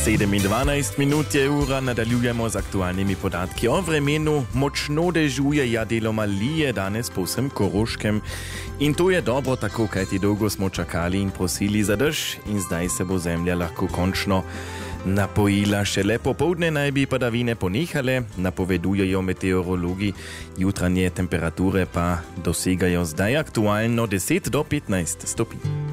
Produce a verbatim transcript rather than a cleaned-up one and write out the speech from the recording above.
sedem i dvanajst minut je ura, nadaljujemo z aktualnymi podatki o vremenu. Močno dežuje, ja deloma lije danes po vsem Koroškem. In to je dobro tako, kajti dolgo smo čakali in prosili za dež in zdaj se bo zemlja lahko končno napojila. Šele popoldne naj bi padavine ponehale, napovedujejo meteorologi. Jutranje temperature pa dosegajo zdaj aktualno deset do petnajst stopinj.